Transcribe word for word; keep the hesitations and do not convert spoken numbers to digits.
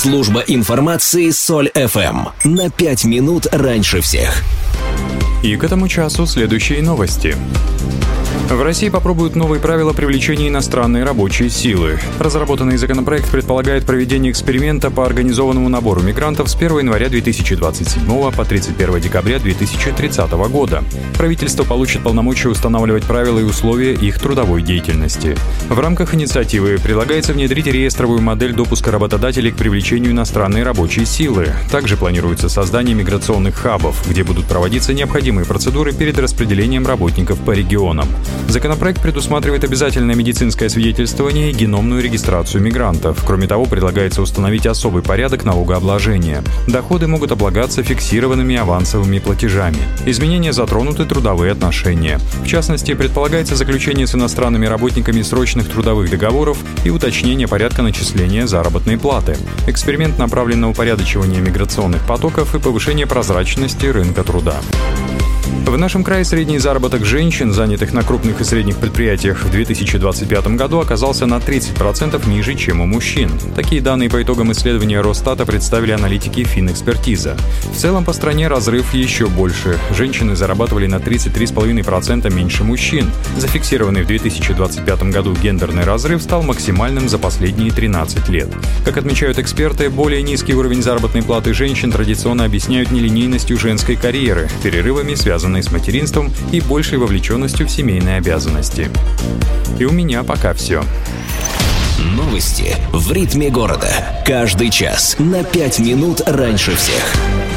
Служба информации Соль эф эм. На пять минут раньше всех. И к этому часу следующие новости. В России попробуют новые правила привлечения иностранной рабочей силы. Разработанный законопроект предполагает проведение эксперимента по организованному набору мигрантов с первого января две тысячи двадцать седьмого по тридцать первого декабря две тысячи тридцатого года. Правительство получит полномочия устанавливать правила и условия их трудовой деятельности. В рамках инициативы предлагается внедрить реестровую модель допуска работодателей к привлечению иностранной рабочей силы. Также планируется создание миграционных хабов, где будут проводиться необходимые процедуры перед распределением работников по регионам. Законопроект предусматривает обязательное медицинское свидетельствование и геномную регистрацию мигрантов. Кроме того, предлагается установить особый порядок налогообложения. Доходы могут облагаться фиксированными авансовыми платежами. Изменения затронуты трудовые отношения. В частности, предполагается заключение с иностранными работниками срочных трудовых договоров и уточнение порядка начисления заработной платы. Эксперимент направлен на упорядочивание миграционных потоков и повышение прозрачности рынка труда. В нашем крае средний заработок женщин, занятых на крупных и средних предприятиях, в две тысячи двадцать пятом году оказался на тридцать процентов ниже, чем у мужчин. Такие данные по итогам исследования Росстата представили аналитики Финэкспертиза. В целом по стране разрыв еще больше. Женщины зарабатывали на тридцать три целых пять десятых процента меньше мужчин. Зафиксированный в две тысячи двадцать пятом году гендерный разрыв стал максимальным за последние тринадцать лет. Как отмечают эксперты, более низкий уровень заработной платы женщин традиционно объясняют нелинейностью женской карьеры, перерывами, связанными с материнством и большей вовлеченностью в семейные обязанности. И у меня пока все. Новости в ритме города. Каждый час на пять минут раньше всех.